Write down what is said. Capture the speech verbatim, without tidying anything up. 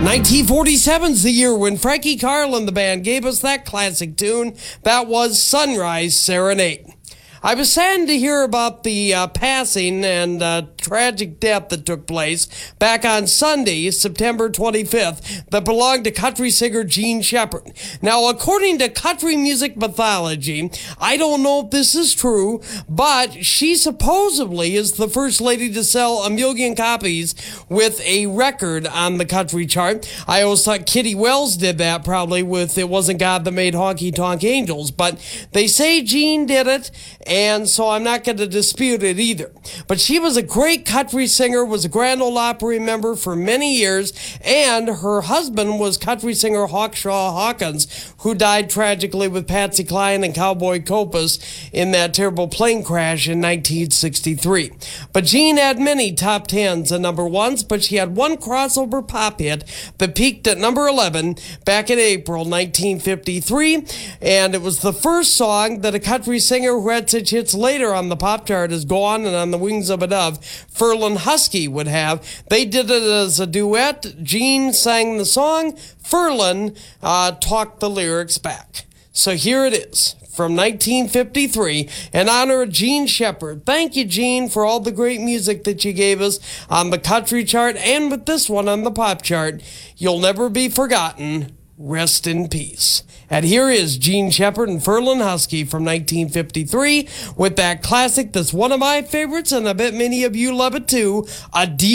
nineteen forty-seven's the year when Frankie Carl and the band gave us that classic tune. That was Sunrise Serenade. I was saddened to hear about the uh, passing and uh, tragic death that took place back on Sunday, September twenty-fifth, that belonged to country singer Jean Shepard. Now, according to country music mythology, I don't know if this is true, but she supposedly is the first lady to sell a million copies with a record on the country chart. I always thought Kitty Wells did that probably with It Wasn't God That Made Honky Tonk Angels, but they say Jean did it, and so I'm not going to dispute it either. But she was a great country singer, was a Grand Ole Opry member for many years, and her husband was country singer Hawkshaw Hawkins, who died tragically with Patsy Cline and Cowboy Copas in that terrible plane crash in nineteen sixty-three. But Jean had many top tens and number ones, but she had one crossover pop hit that peaked at number eleven back in April nineteen fifty-three, and it was the first song that a country singer who had such hits later on the pop chart as Go On and On the Wings of a Dove, Ferlin Husky, would have. They did it as a duet. Jean sang the song. Ferlin uh, talked the lyrics back. So here it is from nineteen fifty-three in honor of Jean Shepard. Thank you, Jean, for all the great music that you gave us on the country chart and with this one on the pop chart. You'll never be forgotten. Rest in peace. And here is Jean Shepard and Ferlin Husky from nineteen fifty-three with that classic that's one of my favorites, and I bet many of you love it too, A Deep